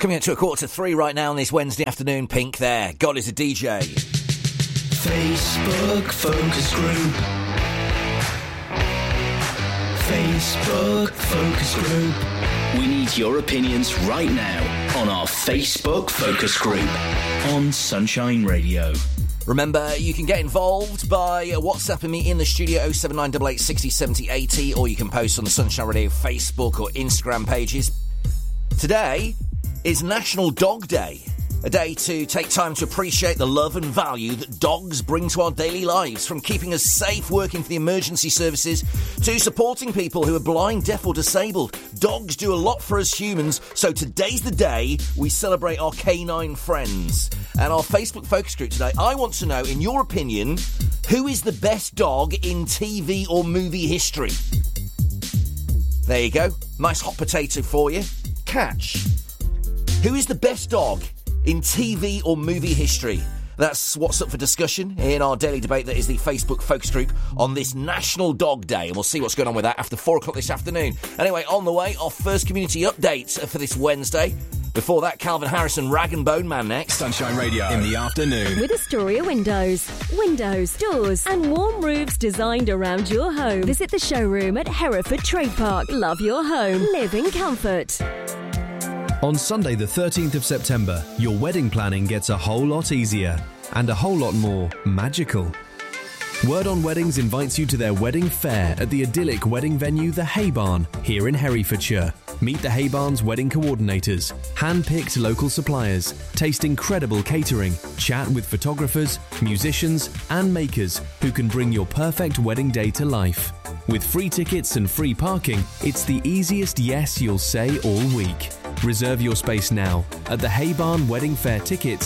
Coming up to 2:45 right now on this Wednesday afternoon. Pink there. God is a DJ. Facebook Focus Group. Facebook Focus Group. We need your opinions right now on our Facebook Focus Group on Sunshine Radio. Remember, you can get involved by WhatsApping me in the studio 07988 60 70 80, or you can post on the Sunshine Radio Facebook or Instagram pages. Today is National Dog Day, a day to take time to appreciate the love and value that dogs bring to our daily lives, from keeping us safe, working for the emergency services, to supporting people who are blind, deaf or disabled. Dogs do a lot for us humans, so today's the day we celebrate our canine friends. And our Facebook focus group today, I want to know, in your opinion, who is the best dog in TV or movie history? There you go. Nice hot potato for you. Catch. Who is the best dog in TV or movie history? That's what's up for discussion in our daily debate that is the Facebook focus group on this National Dog Day. And we'll see what's going on with that after 4 o'clock this afternoon. Anyway, on the way, our first community update for this Wednesday. Before that, Calvin Harris and Rag and Bone Man next. Sunshine Radio in the afternoon. With Astoria Windows. Windows, doors and warm roofs designed around your home. Visit the showroom at Hereford Trade Park. Love your home. Live in comfort. On Sunday the 13th of September, your wedding planning gets a whole lot easier and a whole lot more magical. Word on Weddings invites you to their wedding fair at the idyllic wedding venue The Hay Barn here in Herefordshire. Meet the Hay Barn's wedding coordinators, hand-picked local suppliers, taste incredible catering, chat with photographers, musicians and makers who can bring your perfect wedding day to life. With free tickets and free parking, it's the easiest yes you'll say all week. Reserve your space now at the Hay Barn Wedding Fair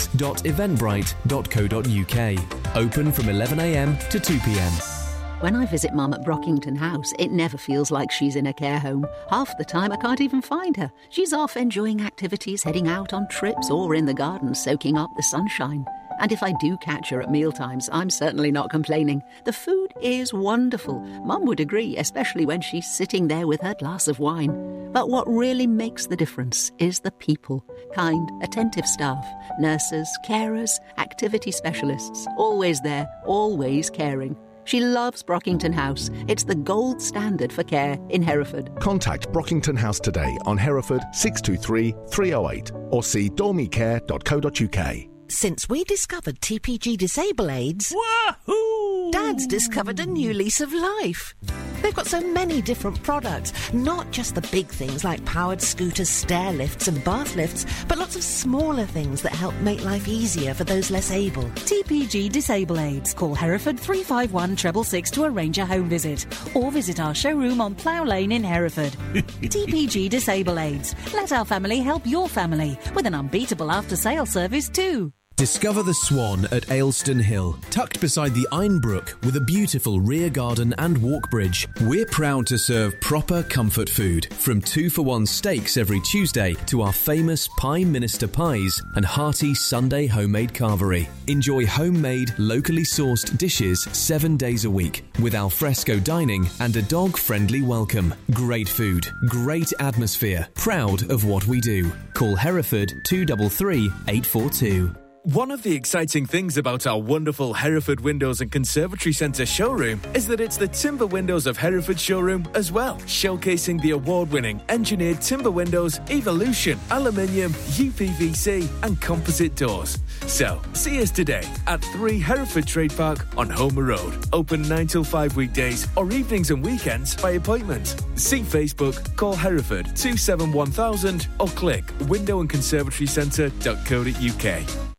tickets.eventbrite.co.uk. Open from 11am to 2pm. When I visit Mum at Brockington House, it never feels like she's in a care home. Half the time I can't even find her. She's off enjoying activities, heading out on trips, or in the garden soaking up the sunshine. And if I do catch her at mealtimes, I'm certainly not complaining. The food is wonderful. Mum would agree, especially when she's sitting there with her glass of wine. But what really makes the difference is the people. Kind, attentive staff, nurses, carers, activity specialists. Always there, always caring. She loves Brockington House. It's the gold standard for care in Hereford. Contact Brockington House today on Hereford 623 308 or see dormicare.co.uk. Since we discovered TPG Disable Aids, Wahoo! Dad's discovered a new lease of life. They've got so many different products, not just the big things like powered scooters, stair lifts and bath lifts, but lots of smaller things that help make life easier for those less able. TPG Disable Aids. Call Hereford 351 666 to arrange a home visit, or visit our showroom on Plough Lane in Hereford. TPG Disable Aids. Let our family help your family with an unbeatable after-sale service too. Discover the Swan at Aylstone Hill, tucked beside the Aynbrook with a beautiful rear garden and walk bridge. We're proud to serve proper comfort food, from 2-for-1 steaks every Tuesday to our famous Pie Minister pies and hearty Sunday homemade carvery. Enjoy homemade, locally sourced dishes 7 days a week with alfresco dining and a dog-friendly welcome. Great food, great atmosphere, proud of what we do. Call Hereford 233 842. One of the exciting things about our wonderful Hereford Windows and Conservatory Centre showroom is that it's the Timber Windows of Hereford showroom as well, showcasing the award-winning engineered timber windows, Evolution, aluminium, UPVC and composite doors. So, see us today at 3 Hereford Trade Park on Homer Road. Open 9 till 5 weekdays or evenings and weekends by appointment. See Facebook, call Hereford 271 1000 or click windowandconservatorycentre.co.uk.